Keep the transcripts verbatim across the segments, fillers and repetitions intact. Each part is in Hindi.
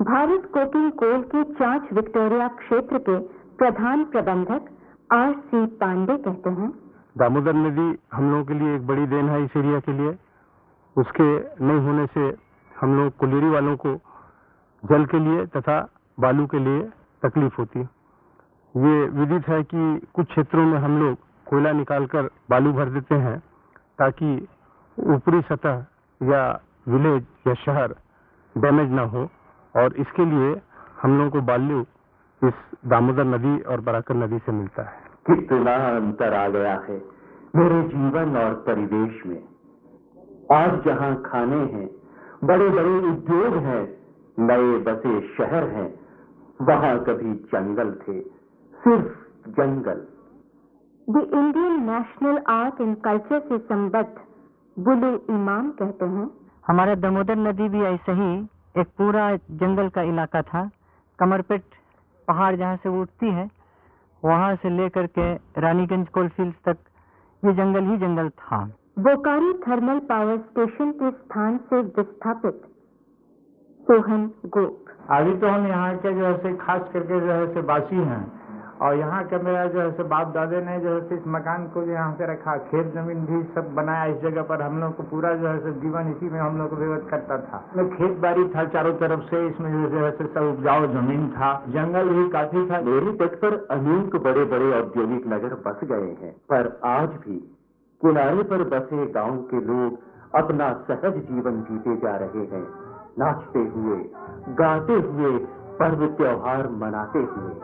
भारत कोकिंग कोल के चांच विक्टोरिया क्षेत्र के प्रधान प्रबंधक आर सी पांडे कहते हैं, दामोदर नदी हम लोगों के लिए एक बड़ी देन है इस एरिया के लिए। उसके नहीं होने से हम लोग कोलियरी वालों को जल के लिए तथा बालू के लिए तकलीफ होती है। ये विदित है कि कुछ क्षेत्रों में हम लोग कोयला निकालकर बालू भर देते हैं ताकि ऊपरी सतह या विलेज या शहर डैमेज ना हो, और इसके लिए हम लोगों को बालू इस दामोदर नदी और बराकर नदी से मिलता है। कितना अंतर आ गया है मेरे जीवन और परिवेश में। आज जहां खाने हैं, बड़े बड़े उद्योग हैं, नए बसे शहर हैं, वहां कभी जंगल थे, सिर्फ जंगल। The Indian national art and culture से संबद्ध बुलू इमाम कहते हैं, हमारे दामोदर नदी भी ऐसे ही एक पूरा जंगल का इलाका था। कमरपेट पहाड़ जहाँ से उठती है वहाँ से लेकर के रानीगंज कोलफील्ड तक ये जंगल ही जंगल था। बोकारो थर्मल पावर स्टेशन के स्थान से विस्थापित सोहन गोप। अभी तो हम यहाँ के जो है खास करके जो है बासी हैं, और यहाँ का मेरा जो है बाप दादे ने जो है इस मकान को जो यहाँ पे रखा, खेत जमीन भी सब बनाया इस जगह पर। हम लोग को पूरा जो है जीवन इसी में हम लोग को व्यवहार करता था। खेत बाड़ी था चारों तरफ से, इसमें जो है सब उपजाऊ जमीन था, जंगल भी काफी था। मेरे तट पर अनेक बड़े बड़े औद्योगिक नगर बस गए हैं, पर आज भी किनारे पर बसे गांव के लोग अपना सहज जीवन जीते जा रहे हैं, नाचते हुए, गाते हुए, पर्व त्योहार मनाते हुए।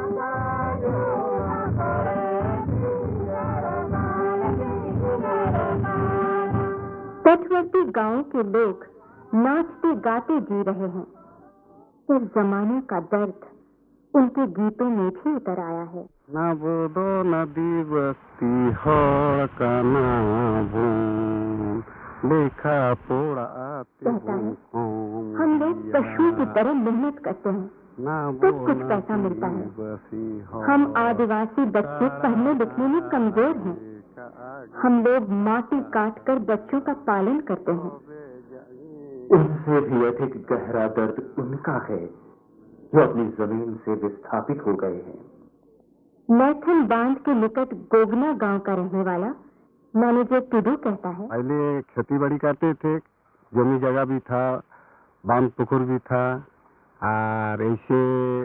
तटवर्ती गांव के लोग नाचते गाते जी रहे हैं, पर जमाने का दर्द उनके गीतों में भी उतर आया है। ना बोदो नदी बस्ती हर का नाभूं लेखा पोड़ा कहता है, हम लोग पशुओं की तरह मेहनत करते हैं तो कुछ पैसा मिलता है। हम आदिवासी बच्चे पढ़ने लिखने में कमजोर हैं। हम लोग माटी काट कर बच्चों का पालन करते हैं। उनसे भी अधिक गहरा दर्द उनका है जो अपनी जमीन से विस्थापित हो गए हैं। मैथन बांध के निकट गोगना गांव का रहने वाला मैनेजर टुडू कहता है, पहले खेती बाड़ी करते थे, जमी जगह भी था, बांध पुकुर भी था, और ऐसे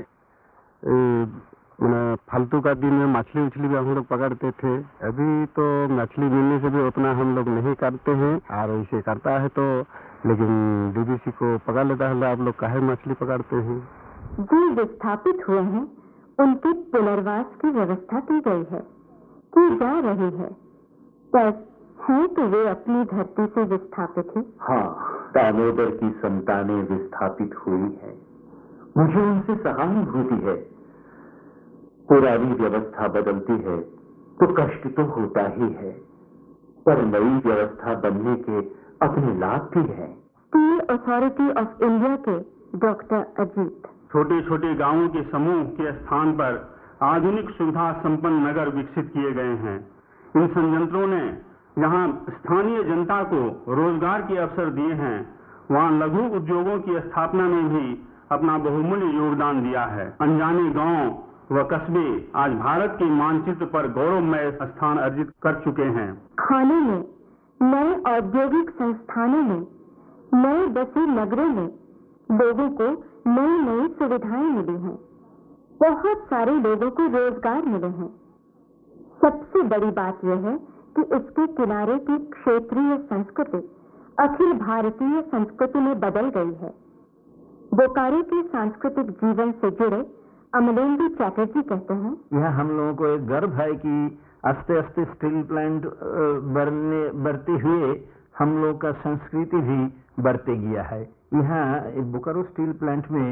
फालतू का दिन में मछली उछली भी हम लोग पकड़ते थे। अभी तो मछली मिलने से भी उतना हम लोग नहीं करते हैं, और ऐसे करता है तो लेकिन डीबीसी को पकड़ लेता है, आप लोग काहे मछली पकड़ते हैं। जो विस्थापित हुए हैं उनके पुनर्वास की व्यवस्था की गई है, की जा रही है, पर हैं तो वे अपनी धरती से विस्थापित ही। हाँ, दामोदर की संतानें विस्थापित हुई है, मुझे उनसे सहानुभूति है। पुरानी व्यवस्था बदलती है तो कष्ट तो होता ही है, पर नई व्यवस्था बनने के अपने लाभ भी हैं। स्टील अथॉरिटी ऑफ इंडिया के डॉक्टर अजीत, छोटे छोटे गांवों के समूह के स्थान पर आधुनिक सुविधा संपन्न नगर विकसित किए गए हैं। इन संयंत्रों ने यहाँ स्थानीय जनता को रोजगार के अवसर दिए हैं। वहाँ लघु उद्योगों की स्थापना में भी अपना बहुमूल्य योगदान दिया है। अनजाने गांव व कस्बे आज भारत के मानचित्र पर गौरवमय स्थान अर्जित कर चुके हैं। खानों में, नए औद्योगिक संस्थानों में, नए बसे नगरों में लोगों को नई नई सुविधाएं मिली हैं। बहुत सारे लोगों को रोजगार मिले हैं। सबसे बड़ी बात यह है कि इसके किनारे की क्षेत्रीय संस्कृति अखिल भारतीय संस्कृति में बदल गई है। बोकारो के सांस्कृतिक जीवन से जुड़े अमलेंदु चैटर्जी कहते हैं, यह हम लोगों को एक गर्व है कि आस्ते आस्ते स्टील प्लांट बढ़ने बढ़ते हुए हम लोग का संस्कृति भी बढ़ते गया है। यहाँ बोकारो स्टील प्लांट में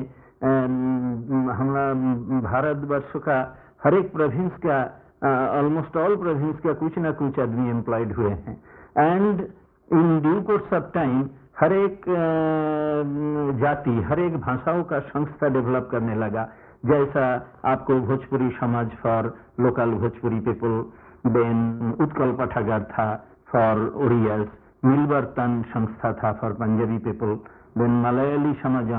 हमारा भारतवर्ष का हर एक प्रोविंस का, ऑलमोस्ट ऑल प्रोविंस का कुछ ना कुछ आदमी एम्प्लॉयड हुए हैं, and in due course of time हर एक जाति, हर एक भाषाओं का संस्था डेवलप करने लगा। जैसा आपको भोजपुरी समाज for local Bhojpuri people, then Utkal पाठागार था फॉर ओडियस, मिलवर्तन संस्था था for Punjabi people, then Malayali समाज